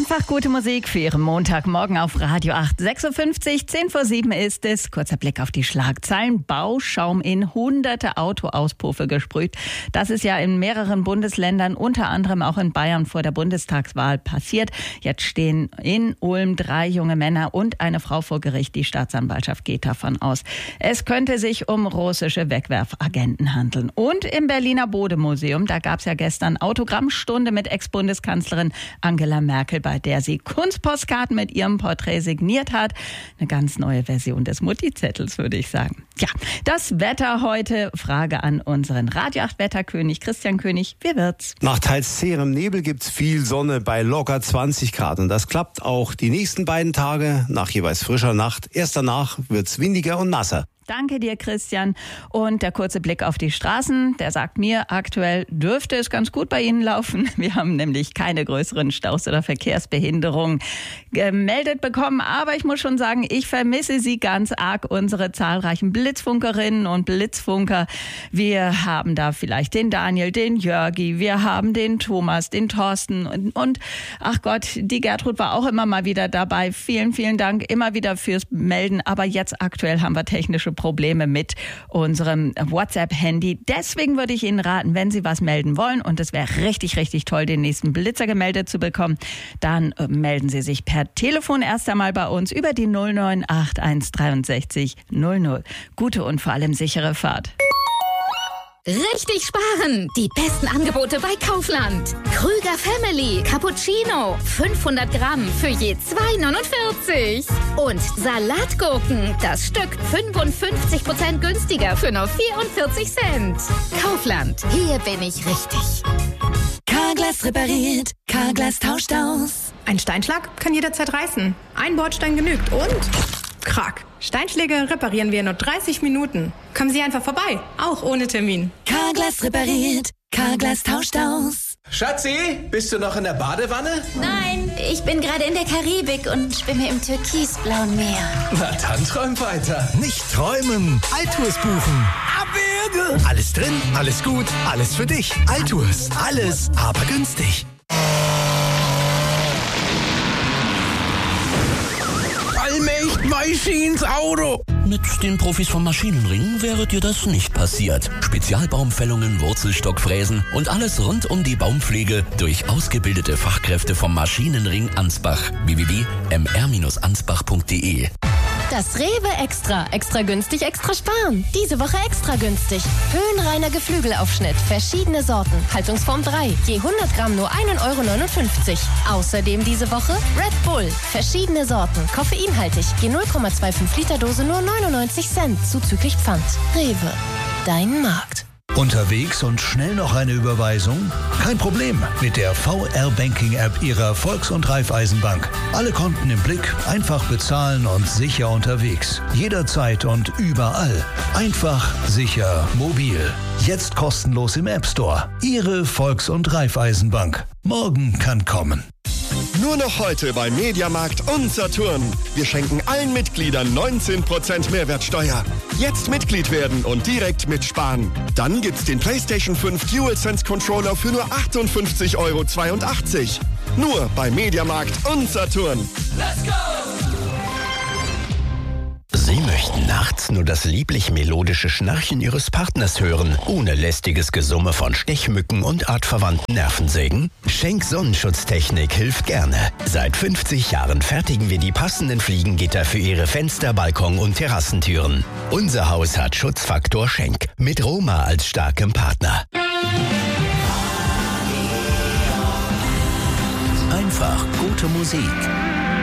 Einfach gute Musik für Ihren Montagmorgen auf Radio 8. 6.50 Uhr, 10 vor 7 ist es. Kurzer Blick auf die Schlagzeilen. Bauschaum in hunderte Autoauspuffe gesprüht. Das ist ja in mehreren Bundesländern, unter anderem auch in Bayern vor der Bundestagswahl passiert. Jetzt stehen in Ulm 3 junge Männer und eine Frau vor Gericht. Die Staatsanwaltschaft geht davon aus, es könnte sich um russische Wegwerfagenten handeln. Und im Berliner Bode-Museum, da gab es ja gestern Autogrammstunde mit Ex-Bundeskanzlerin Angela Merkel, bei der sie Kunstpostkarten mit ihrem Porträt signiert hat. Eine ganz neue Version des Mutti-Zettels, würde ich sagen. Ja, das Wetter heute. Frage an unseren Radio 8 Wetterkönig Christian König. Wie wird's? Nach teils zäherem Nebel gibt's viel Sonne bei locker 20 Grad. Und das klappt auch die nächsten beiden Tage nach jeweils frischer Nacht. Erst danach wird's windiger und nasser. Danke dir, Christian. Und der kurze Blick auf die Straßen, der sagt mir, aktuell dürfte es ganz gut bei Ihnen laufen. Wir haben nämlich keine größeren Staus oder Verkehrsbehinderungen gemeldet bekommen. Aber ich muss schon sagen, ich vermisse Sie ganz arg, unsere zahlreichen Blitzfunkerinnen und Blitzfunker. Wir haben da vielleicht den Daniel, den Jörgi, wir haben den Thomas, den Thorsten und ach Gott, die Gertrud war auch immer mal wieder dabei. Vielen, vielen Dank immer wieder fürs Melden. Aber jetzt aktuell haben wir technische Probleme mit unserem WhatsApp-Handy. Deswegen würde ich Ihnen raten, wenn Sie was melden wollen, und es wäre richtig, richtig toll, den nächsten Blitzer gemeldet zu bekommen, dann melden Sie sich per Telefon erst einmal bei uns über die 098 163 00. Gute und vor allem sichere Fahrt. Richtig sparen! Die besten Angebote bei Kaufland. Krüger Family Cappuccino 500 Gramm für je 2,49. Und Salatgurken, das Stück 55% günstiger für nur 44 Cent. Kaufland, hier bin ich richtig. Carglass repariert, Carglass tauscht aus. Ein Steinschlag kann jederzeit reißen. Ein Bordstein genügt und Krach. Steinschläge reparieren wir in nur 30 Minuten. Kommen Sie einfach vorbei, auch ohne Termin. Carglass repariert, Carglass tauscht aus. Schatzi, bist du noch in der Badewanne? Nein, ich bin gerade in der Karibik und schwimme im türkisblauen Meer. Na dann träum weiter. Nicht träumen, Altours buchen. Abwürge. Alles drin, alles gut, alles für dich. Altours, alles, aber günstig. Allmächt, Maischi ins Auto! Mit den Profis vom Maschinenring wäre dir das nicht passiert. Spezialbaumfällungen, Wurzelstockfräsen und alles rund um die Baumpflege durch ausgebildete Fachkräfte vom Maschinenring Ansbach. www.mr-ansbach.de. Das Rewe Extra. Extra günstig, extra sparen. Diese Woche extra günstig. Höhenreiner Geflügelaufschnitt. Verschiedene Sorten. Haltungsform 3. Je 100 Gramm nur 1,59 €. Außerdem diese Woche Red Bull. Verschiedene Sorten. Koffeinhaltig. Je 0,25 Liter Dose nur 99 Cent. Zuzüglich Pfand. Rewe. Dein Markt. Unterwegs und schnell noch eine Überweisung? Kein Problem mit der VR-Banking-App Ihrer Volks- und Raiffeisenbank. Alle Konten im Blick, einfach bezahlen und sicher unterwegs. Jederzeit und überall. Einfach, sicher, mobil. Jetzt kostenlos im App Store. Ihre Volks- und Raiffeisenbank. Morgen kann kommen. Nur noch heute bei Mediamarkt und Saturn. Wir schenken allen Mitgliedern 19% Mehrwertsteuer. Jetzt Mitglied werden und direkt mitsparen. Dann gibt's den PlayStation 5 DualSense Controller für nur 58,82 €. Nur bei Mediamarkt und Saturn. Let's go! Sie möchten nachts nur das lieblich-melodische Schnarchen Ihres Partners hören, ohne lästiges Gesumme von Stechmücken und artverwandten Nervensägen? Schenk Sonnenschutztechnik hilft gerne. Seit 50 Jahren fertigen wir die passenden Fliegengitter für Ihre Fenster, Balkon und Terrassentüren. Unser Haus hat Schutzfaktor Schenk mit Roma als starkem Partner. Einfach gute Musik.